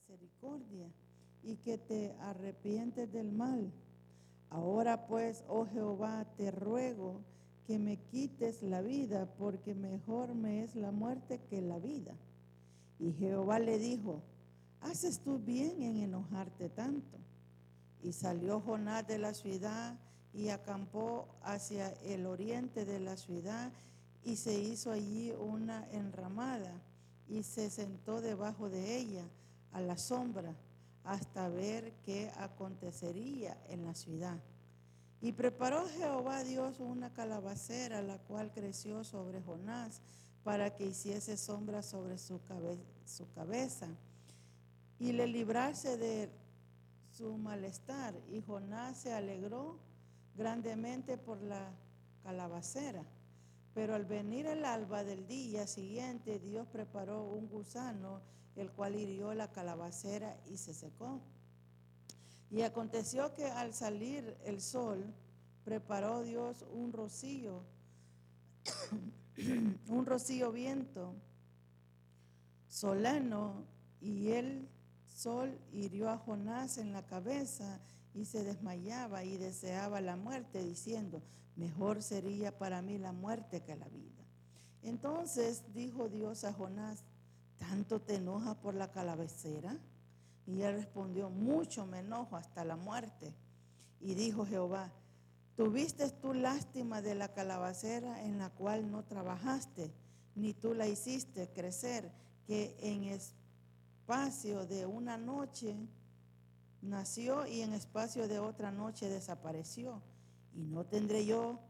misericordia y que te arrepientes del mal. Ahora pues, oh Jehová, te ruego que me quites la vida, porque mejor me es la muerte que la vida. Y Jehová le dijo: ¿haces tú bien en enojarte tanto? Y salió Jonás de la ciudad y acampó hacia el oriente de la ciudad, y se hizo allí una enramada, y se sentó debajo de ella a la sombra, hasta ver qué acontecería en la ciudad. Y preparó Jehová Dios una calabacera, la cual creció sobre Jonás, para que hiciese sombra sobre su cabeza, y le librase de su malestar. Y Jonás se alegró grandemente por la calabacera. Pero al venir el alba del día siguiente, Dios preparó un gusano, el cual hirió la calabacera y se secó. Y aconteció que al salir el sol, preparó Dios un rocío viento solano, y el sol hirió a Jonás en la cabeza, y se desmayaba y deseaba la muerte, diciendo: mejor sería para mí la muerte que la vida. Entonces dijo Dios a Jonás: ¿tanto te enojas por la calabacera? Y él respondió: mucho me enojo, hasta la muerte. Y dijo Jehová: ¿tuviste tú lástima de la calabacera, en la cual no trabajaste, ni tú la hiciste crecer, que en espacio de una noche nació y en espacio de otra noche desapareció? Y no tendré yo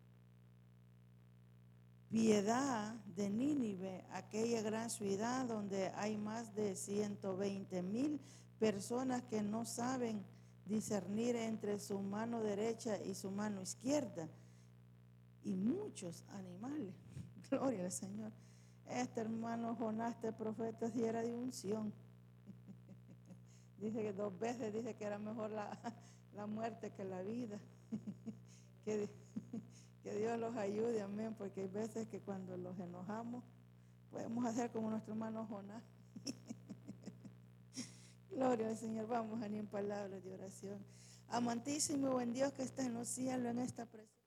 piedad de Nínive, aquella gran ciudad donde hay más de 120,000 personas que no saben discernir entre su mano derecha y su mano izquierda, y muchos animales. Gloria al Señor. Este hermano Jonás, este profeta, si era de unción. Dice que 2 veces dice que era mejor la muerte que la vida. que, que Dios los ayude, amén, porque hay veces que cuando los enojamos podemos hacer como nuestro hermano Jonás. Gloria al Señor. Vamos a ir en palabras de oración. Amantísimo y buen Dios que está en los cielos, en esta presencia.